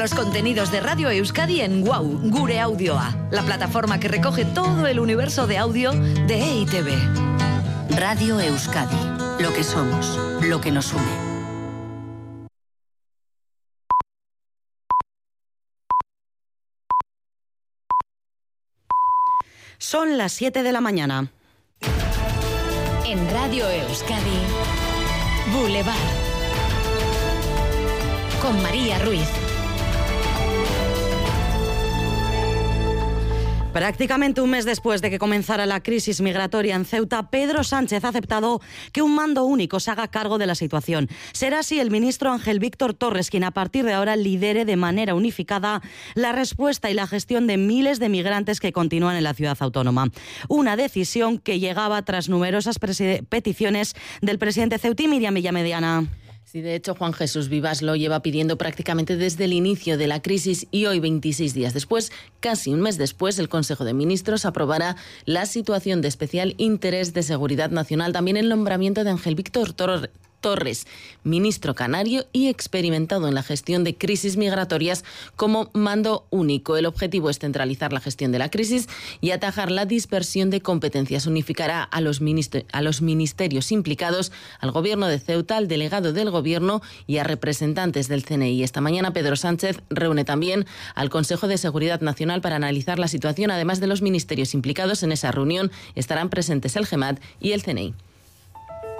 los contenidos de Radio Euskadi en WOW, Gure Audioa, la plataforma que recoge todo el universo de audio de EITB. Radio Euskadi, lo que somos, lo que nos une. Son las 7 de la mañana. En Radio Euskadi, Boulevard. Con María Ruiz. Prácticamente un mes después de que comenzara la crisis migratoria en Ceuta, Pedro Sánchez ha aceptado que un mando único se haga cargo de la situación. Será así el ministro Ángel Víctor Torres quien a partir de ahora lidere de manera unificada la respuesta y la gestión de miles de migrantes que continúan en la ciudad autónoma. Una decisión que llegaba tras numerosas peticiones del presidente ceutí, Miriam Villamediana. Sí, de hecho, Juan Jesús Vivas lo lleva pidiendo prácticamente desde el inicio de la crisis y hoy, 26 días después, casi un mes después, el Consejo de Ministros aprobará la situación de especial interés de seguridad nacional, también el nombramiento de Ángel Víctor Torres, ministro canario y experimentado en la gestión de crisis migratorias como mando único. El objetivo es centralizar la gestión de la crisis y atajar la dispersión de competencias. Unificará a los ministerios implicados, al Gobierno de Ceuta, al delegado del Gobierno y a representantes del CNI. Esta mañana Pedro Sánchez reúne también al Consejo de Seguridad Nacional para analizar la situación. Además de los ministerios implicados en esa reunión, estarán presentes el GEMAT y el CNI.